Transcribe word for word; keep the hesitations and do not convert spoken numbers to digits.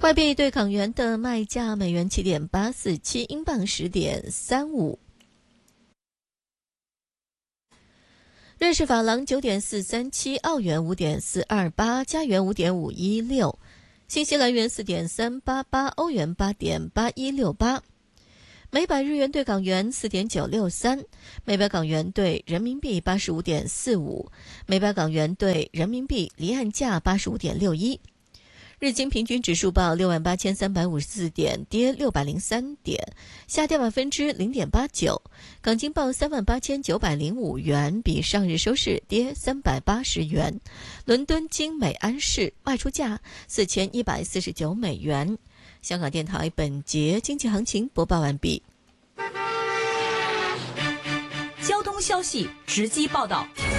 外币对港元的卖价：美元七点八四七，英镑十点三五，瑞士法郎九点四三七，澳元五点四二八，加元五点五一六，新西兰元四点三八八，欧元八点八一六八。每百日元对港元四点九六三，每百港元对人民币八十五点四五，每百港元对人民币离岸价八十五点六一。日经平均指数报六万八千三百五十四点，跌六百零三点，下跌百分之零点八九。港金报三万八千九百零五元，比上日收市跌三百八十元。伦敦金美安士卖出价四千一百四十九美元。香港电台本节经济行情播报完毕。 交通消息直击报道。